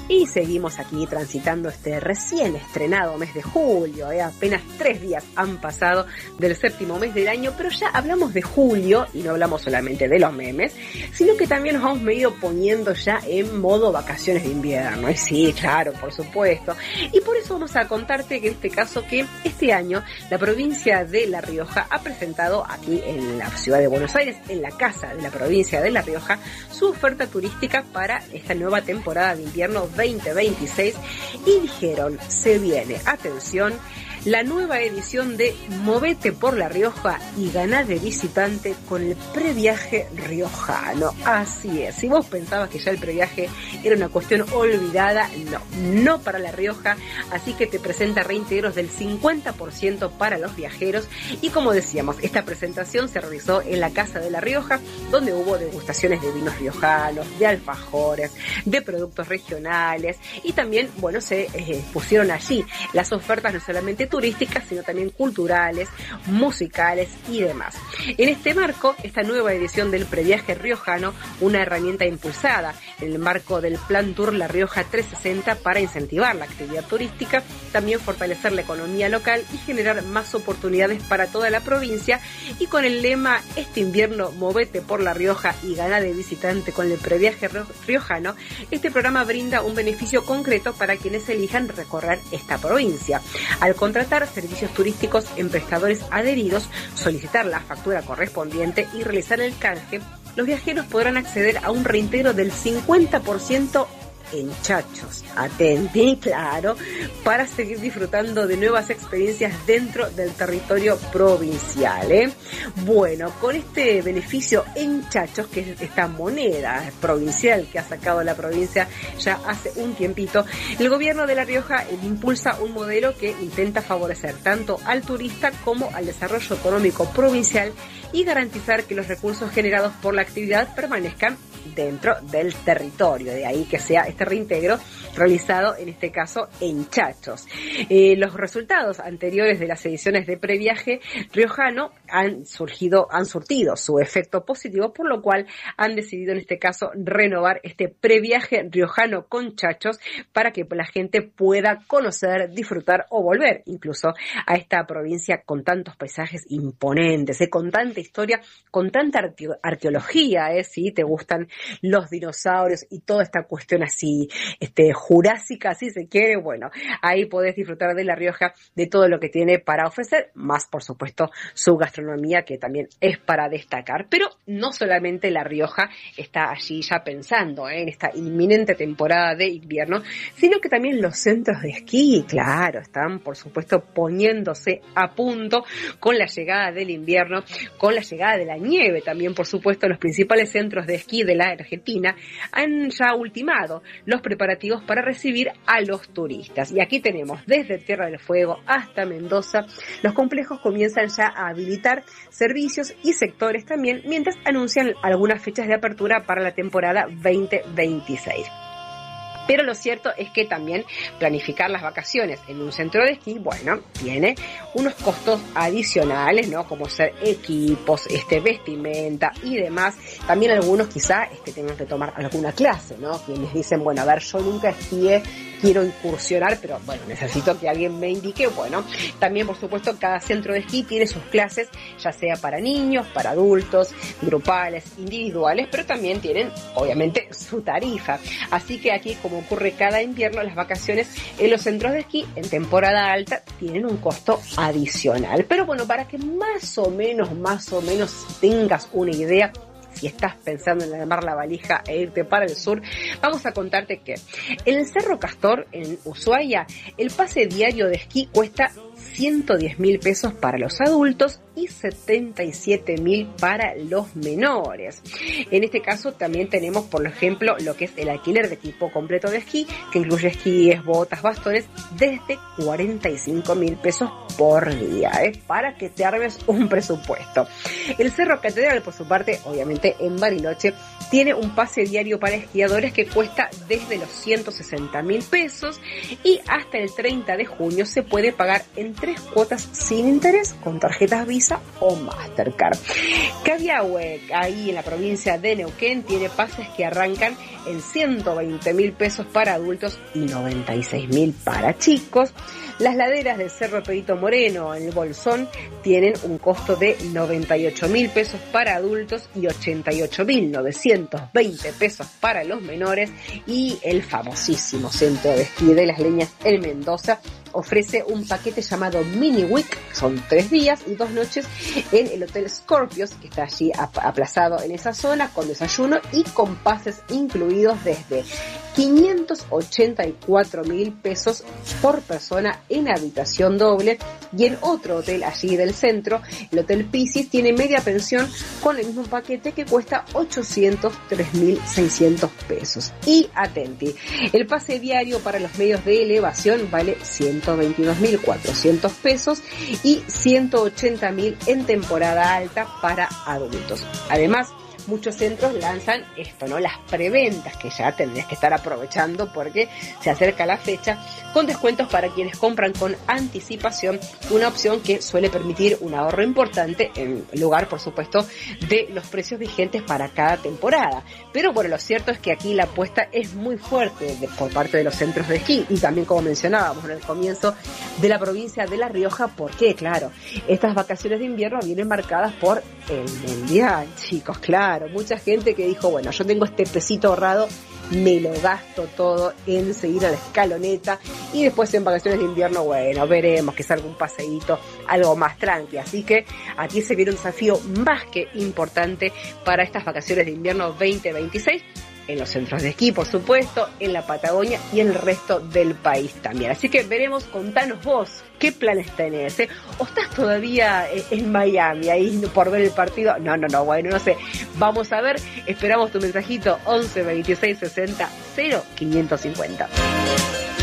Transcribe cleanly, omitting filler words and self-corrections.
Y seguimos aquí transitando este recién estrenado mes de julio, apenas 3 días han pasado del séptimo mes del año, pero ya hablamos de julio y no hablamos solamente de los memes, sino que también nos hemos ido poniendo ya en modo vacaciones de invierno. Y sí, claro, por supuesto. Y por eso vamos a contarte que en este caso que este año la provincia de La Rioja ha presentado aquí en la ciudad de Buenos Aires, en la casa de la provincia de La Rioja, su oferta turística para esta nueva temporada de invierno 2026 y dijeron, se viene, atención, la nueva edición de Movete por La Rioja y ganá de visitante con el previaje riojano. Así es, si vos pensabas que ya el previaje era una cuestión olvidada, no para La Rioja, así que te presenta reintegros del 50% para los viajeros y como decíamos, esta presentación se realizó en la Casa de La Rioja, donde hubo degustaciones de vinos riojanos, de alfajores, de productos regionales y también, bueno, se pusieron allí las ofertas no solamente turísticas, sino también culturales, musicales y demás. En este marco, esta nueva edición del previaje riojano, una herramienta impulsada en el marco del Plan Tour La Rioja 360 para incentivar la actividad turística, también fortalecer la economía local y generar más oportunidades para toda la provincia, y con el lema este invierno movete por La Rioja y gana de visitante con el previaje riojano, este programa brinda un beneficio concreto para quienes elijan recorrer esta provincia. Al contratar servicios turísticos en prestadores adheridos, solicitar la factura correspondiente y realizar el canje, los viajeros podrán acceder a un reintegro del 50% en chachos, atenti, claro, para seguir disfrutando de nuevas experiencias dentro del territorio provincial, Bueno, con este beneficio en chachos, que es esta moneda provincial que ha sacado la provincia ya hace un tiempito, el gobierno de La Rioja impulsa un modelo que intenta favorecer tanto al turista como al desarrollo económico provincial y garantizar que los recursos generados por la actividad permanezcan dentro del territorio, de ahí que sea este reintegro realizado en este caso en chachos. Los resultados anteriores de las ediciones de previaje riojano han surtido su efecto positivo, por lo cual han decidido en este caso renovar este previaje riojano con chachos para que la gente pueda conocer, disfrutar o volver incluso a esta provincia con tantos paisajes imponentes, con tanta historia, con tanta arqueología, si te gustan los dinosaurios y toda esta cuestión así jurásica, si se quiere, bueno, ahí podés disfrutar de La Rioja, de todo lo que tiene para ofrecer, más por supuesto su gastronomía, que también es para destacar. Pero no solamente La Rioja está allí ya pensando en esta inminente temporada de invierno, sino que también los centros de esquí, claro, están por supuesto poniéndose a punto con la llegada del invierno, con la llegada de la nieve también, por supuesto. Los principales centros de esquí de la Argentina han ya ultimado los preparativos para recibir a los turistas. Y aquí tenemos desde Tierra del Fuego hasta Mendoza, los complejos comienzan ya a habilitar servicios y sectores también, mientras anuncian algunas fechas de apertura para la temporada 2026. Pero lo cierto es que también planificar las vacaciones en un centro de esquí, bueno, tiene unos costos adicionales, ¿no? Como ser equipos, vestimenta y demás. También algunos quizá tengan que tomar alguna clase, ¿no? Quienes dicen, bueno, a ver, yo nunca esquié, quiero incursionar, pero bueno, necesito que alguien me indique. Bueno, también por supuesto cada centro de esquí tiene sus clases, ya sea para niños, para adultos, grupales, individuales, pero también tienen obviamente su tarifa. Así que aquí, como ocurre cada invierno, las vacaciones en los centros de esquí en temporada alta tienen un costo adicional. Pero bueno, para que más o menos tengas una idea, si estás pensando en armar la valija e irte para el sur, vamos a contarte que en el Cerro Castor, en Ushuaia, el pase diario de esquí cuesta 110.000 pesos para los adultos y 77.000 para los menores. En este caso también tenemos, por ejemplo, lo que es el alquiler de equipo completo de esquí, que incluye esquíes, botas, bastones, desde 45.000 pesos por día, para que te armes un presupuesto. El Cerro Catedral, por su parte, obviamente en Bariloche, tiene un pase diario para esquiadores que cuesta desde los 160.000 pesos y hasta el 30 de junio se puede pagar en 3 cuotas sin interés con tarjetas Visa o Mastercard. Cabiahue, ahí en la provincia de Neuquén, tiene pases que arrancan en 120.000 pesos para adultos y 96.000 para chicos. Las laderas del Cerro Perito Moreno en el Bolsón tienen un costo de 98.000 pesos para adultos y 88.920 pesos para los menores, y el famosísimo centro de esquí de Las Leñas en Mendoza ofrece un paquete llamado Mini Week, que son 3 días y 2 noches en el Hotel Scorpios, que está allí aplazado en esa zona, con desayuno y con pases incluidos desde 584.000 pesos por persona en habitación doble. Y en otro hotel allí del centro, el Hotel Piscis, tiene media pensión con el mismo paquete que cuesta 803.600 pesos. Y atenti, el pase diario para los medios de elevación vale 122.400 pesos y 180.000 en temporada alta para adultos. Además, muchos centros lanzan esto, ¿no? Las preventas, que ya tendrías que estar aprovechando porque se acerca la fecha, con descuentos para quienes compran con anticipación, una opción que suele permitir un ahorro importante en lugar, por supuesto, de los precios vigentes para cada temporada. Pero bueno, lo cierto es que aquí la apuesta es muy fuerte por parte de los centros de esquí y también, como mencionábamos en el comienzo, de la provincia de La Rioja, porque claro, estas vacaciones de invierno vienen marcadas por el Mundial, chicos, claro. Mucha gente que dijo, bueno, yo tengo este pesito ahorrado, me lo gasto todo en seguir a la escaloneta, y después en vacaciones de invierno, bueno, veremos que salga un paseíto algo más tranqui. Así que aquí se viene un desafío más que importante para estas vacaciones de invierno 2026, en los centros de esquí, por supuesto, en la Patagonia y en el resto del país también. Así que veremos, contanos vos, ¿qué planes tenés? ¿O estás todavía en Miami, ahí por ver el partido? No, bueno, no sé. Vamos a ver, esperamos tu mensajito 11 26 60 0550.